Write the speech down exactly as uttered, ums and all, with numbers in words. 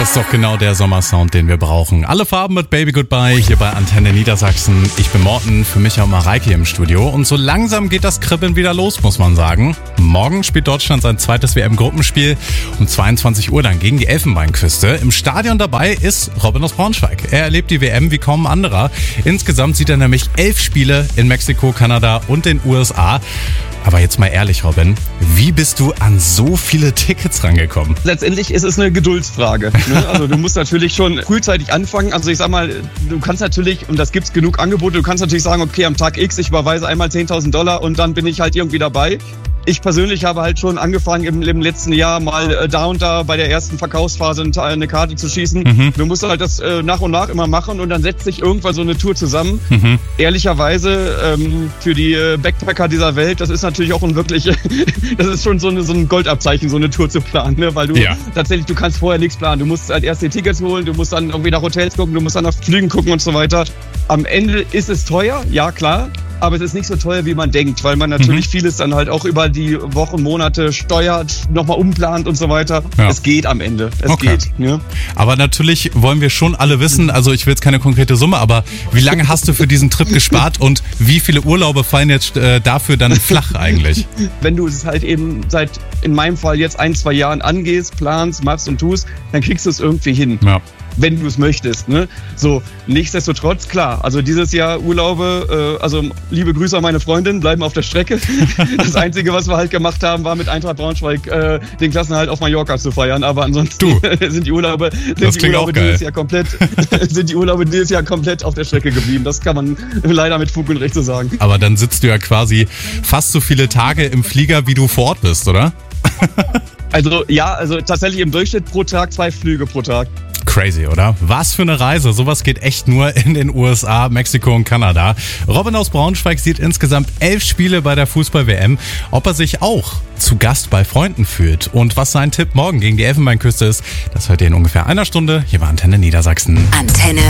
ist doch genau der Sommersound, den wir brauchen. Alle Farben mit Baby Goodbye hier bei Antenne Niedersachsen. Ich bin Morten, für mich auch Mareike im Studio. Und so langsam geht das Kribbeln wieder los, muss man sagen. Morgen spielt Deutschland sein zweites W M-Gruppenspiel um zweiundzwanzig Uhr dann gegen die Elfenbeinküste. Im Stadion dabei ist Robin aus Braunschweig. Er erlebt die W M wie kaum ein anderer. Insgesamt sieht er nämlich elf Spiele in Mexiko, Kanada und den U S A. Aber jetzt mal ehrlich, Robin, wie bist du an so viele Tickets rangekommen? Letztendlich ist es eine Geduldsfrage. Ne? Also du musst natürlich schon frühzeitig anfangen. Also ich sag mal, du kannst natürlich, und das gibt's genug Angebote, du kannst natürlich sagen, okay, am Tag X, ich überweise einmal zehntausend Dollar und dann bin ich halt irgendwie dabei. Ich persönlich habe halt schon angefangen im, im letzten Jahr mal äh, da und da bei der ersten Verkaufsphase eine Karte zu schießen. Mhm. Du musst halt das äh, nach und nach immer machen und dann setzt sich irgendwann so eine Tour zusammen. Mhm. Ehrlicherweise ähm, für die äh, Backpacker dieser Welt, das ist natürlich auch ein wirklich, das ist schon so, eine, so ein Goldabzeichen, so eine Tour zu planen, ne? Weil du ja. tatsächlich, du kannst vorher nichts planen. Du musst halt erst die Tickets holen, du musst dann irgendwie nach Hotels gucken, du musst dann nach Flügen gucken und so weiter. Am Ende ist es teuer, ja klar. Aber es ist nicht so teuer, wie man denkt, weil man natürlich mhm. vieles dann halt auch über die Wochen, Monate steuert, nochmal umplant und so weiter. Ja. Es geht am Ende. Es okay. geht. Ja. Aber natürlich wollen wir schon alle wissen, also ich will jetzt keine konkrete Summe, aber wie lange hast du für diesen Trip gespart und wie viele Urlaube fallen jetzt äh, dafür dann flach eigentlich? Wenn du es halt eben seit, in meinem Fall jetzt ein, zwei Jahren angehst, planst, machst und tust, dann kriegst du es irgendwie hin. Ja. Wenn du es möchtest, ne? So, nichtsdestotrotz, klar, also dieses Jahr Urlaube, äh, also liebe Grüße an meine Freundin, bleiben auf der Strecke. Das Einzige, was wir halt gemacht haben, war mit Eintracht Braunschweig äh, den Klassenerhalt auf Mallorca zu feiern, aber ansonsten sind die Urlaube, sind die Urlaube dieses Jahr komplett, sind die Urlaube dieses Jahr komplett auf der Strecke geblieben. Das kann man leider mit Fug und Recht so sagen. Aber dann sitzt du ja quasi fast so viele Tage im Flieger, wie du vor Ort bist, oder? Also ja, also tatsächlich im Durchschnitt pro Tag zwei Flüge pro Tag. Crazy, oder? Was für eine Reise. Sowas geht echt nur in den U S A, Mexiko und Kanada. Robin aus Braunschweig sieht insgesamt elf Spiele bei der Fußball-W M. Ob er sich auch zu Gast bei Freunden fühlt und was sein Tipp morgen gegen die Elfenbeinküste ist, das hört ihr in ungefähr einer Stunde hier bei Antenne Niedersachsen. Antenne